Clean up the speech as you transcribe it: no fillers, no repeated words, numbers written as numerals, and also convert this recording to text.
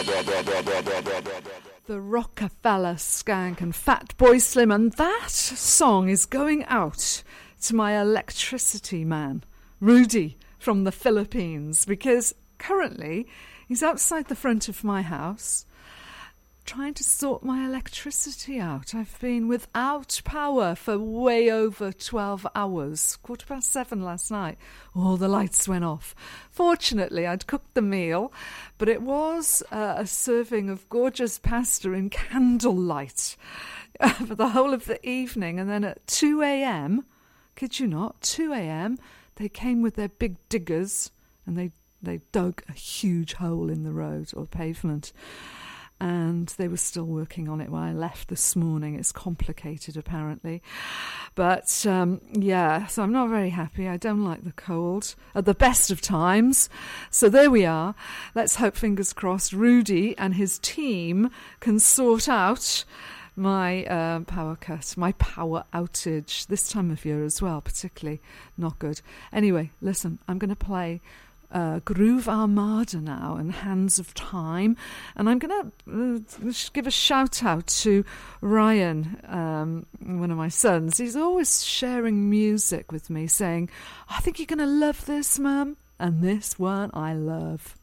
The Rockefeller Skank and Fatboy Slim, and that song is going out to my electricity man, Rudy, from the Philippines, because currently he's outside the front of my house trying to sort my electricity out. I've been without power for way over 12 hours. 7:15 last night, all the lights went off. Fortunately, I'd cooked the meal, but it was a serving of gorgeous pasta in candlelight for the whole of the evening. And then at 2 a.m, kid you not, 2 a.m, they came with their big diggers and they dug a huge hole in the road or pavement. And they were still working on it when I left this morning. It's complicated, apparently. But, yeah, so I'm not very happy. I don't like the cold at the best of times. So there we are. Let's hope, fingers crossed, Rudy and his team can sort out my power cut, my power outage, this time of year as well, particularly not good. Anyway, listen, I'm going to play Groove Armada now and Hands of Time, and I'm going to give a shout out to Ryan, one of my sons. He's always sharing music with me, saying, I think you're going to love this, Mum, and this one I love.